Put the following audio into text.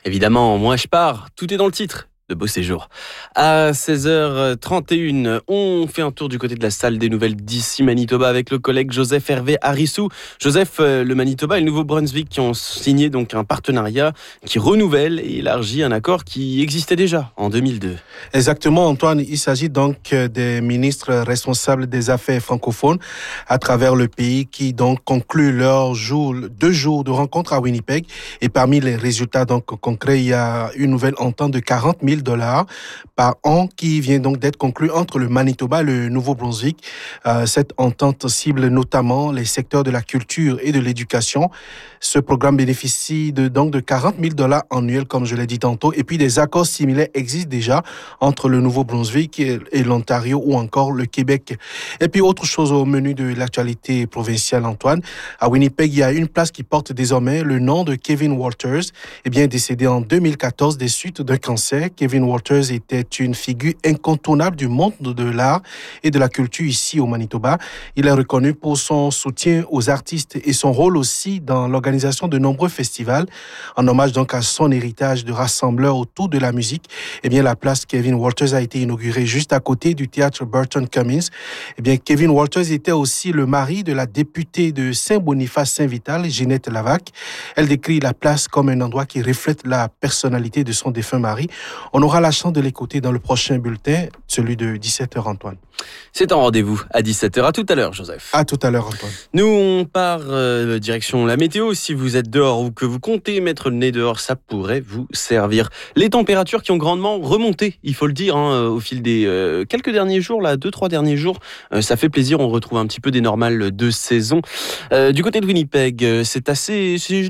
Évidemment, moi je pars, tout est dans le titre de Beau Séjour. À 16h31, on fait un tour du côté de la salle des nouvelles d'ici Manitoba avec le collègue Joseph Hervé Harissou. Joseph, le Manitoba et le Nouveau-Brunswick qui ont signé donc un partenariat qui renouvelle et élargit un accord qui existait déjà en 2002. Exactement, Antoine. Il s'agit donc des ministres responsables des affaires francophones à travers le pays qui donc concluent leurs 2 jours de rencontre à Winnipeg. Et parmi les résultats donc concrets, il y a une nouvelle entente de 40 000 $ par an qui vient donc d'être conclue entre le Manitoba et le Nouveau-Brunswick. Cette entente cible notamment les secteurs de la culture et de l'éducation. Ce programme bénéficie de 40 000 $ annuels, comme je l'ai dit tantôt. Et puis des accords similaires existent déjà entre le Nouveau-Brunswick et l'Ontario ou encore le Québec. Et puis autre chose au menu de l'actualité provinciale, Antoine. À Winnipeg, il y a une place qui porte désormais le nom de Kevin Walters, décédé en 2014 des suites d'un cancer. Kevin Walters était une figure incontournable du monde de l'art et de la culture ici au Manitoba. Il est reconnu pour son soutien aux artistes et son rôle aussi dans l'organisation de nombreux festivals. En hommage donc à son héritage de rassembleur autour de la musique, la place Kevin Walters a été inaugurée juste à côté du théâtre Burton Cummins. Kevin Walters était aussi le mari de la députée de Saint-Boniface-Saint-Vital, Ginette Lavac. Elle décrit la place comme un endroit qui reflète la personnalité de son défunt mari. On aura la chance de l'écouter dans le prochain bulletin, celui de 17h, Antoine. C'est un rendez-vous à 17h. À tout à l'heure, Joseph. À tout à l'heure, Antoine. Nous, on part direction la météo. Si vous êtes dehors ou que vous comptez mettre le nez dehors, ça pourrait vous servir. Les températures qui ont grandement remonté, il faut le dire, au fil des quelques derniers jours, 2-3 derniers jours. Ça fait plaisir, on retrouve un petit peu des normales de saison. Du côté de Winnipeg, c'est